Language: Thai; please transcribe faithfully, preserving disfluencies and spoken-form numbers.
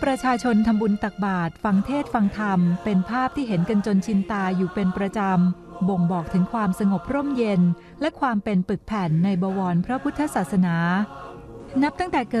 ประชาชนทำบุญตักบาตรฟังเทศน์ฟังธรรมเป็นภาพที่เห็นกันจนชินตาอยู่เป็นประจำบ่งบอกถึงความสงบร่มเย็นและความเป็นปึกแผ่นในบวรพระพุทธศาสนานับตั้งแต่เกิด